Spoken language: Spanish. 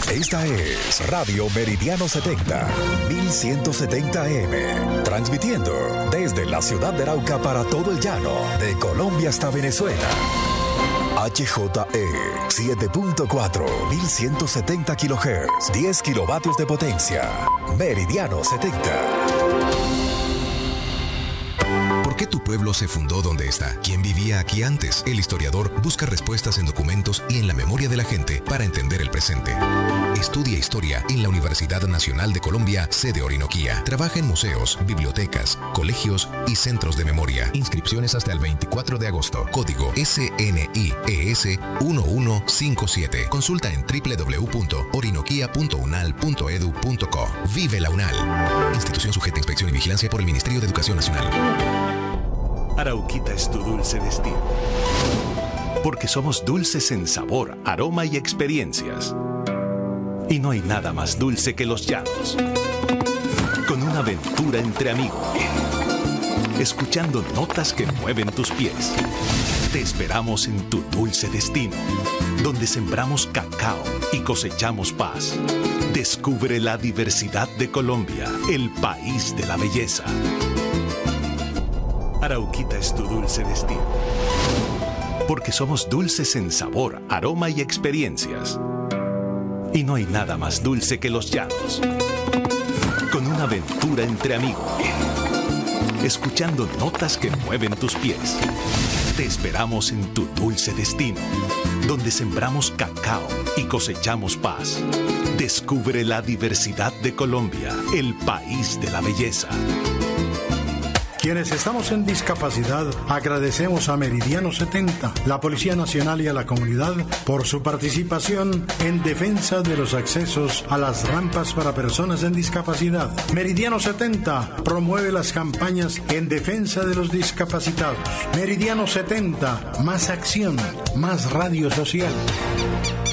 Esta es Radio Meridiano 70, 1170 AM, transmitiendo desde la ciudad de Arauca para todo el llano, de Colombia hasta Venezuela. HJE 7.4, 1170 kHz, 10 kilovatios de potencia. Meridiano 70. ¿Por qué tu pueblo se fundó donde está? ¿Quién vivía aquí antes? El historiador busca respuestas en documentos y en la memoria de la gente para entender el presente. Estudia historia en la Universidad Nacional de Colombia, sede Orinoquía. Trabaja en museos, bibliotecas, colegios y centros de memoria. Inscripciones hasta el 24 de agosto. Código SNIES 1157. Consulta en www.orinoquia.unal.edu.co. Vive la UNAL. Institución sujeta a inspección y vigilancia por el Ministerio de Educación Nacional. Arauquita es tu dulce destino. Porque somos dulces en sabor, aroma y experiencias. Y no hay nada más dulce que los llanos. Con una aventura entre amigos. Escuchando notas que mueven tus pies. Te esperamos en tu dulce destino, donde sembramos cacao y cosechamos paz. Descubre la diversidad de Colombia, el país de la belleza. Arauquita es tu dulce destino. Porque somos dulces en sabor, aroma y experiencias. Y no hay nada más dulce que los llanos. Con una aventura entre amigos. Escuchando notas que mueven tus pies. Te esperamos en tu dulce destino, donde sembramos cacao y cosechamos paz. Descubre la diversidad de Colombia, el país de la belleza. Quienes estamos en discapacidad, agradecemos a Meridiano 70, la Policía Nacional y a la comunidad por su participación en defensa de los accesos a las rampas para personas en discapacidad. Meridiano 70 promueve las campañas en defensa de los discapacitados. Meridiano 70, más acción, más radio social.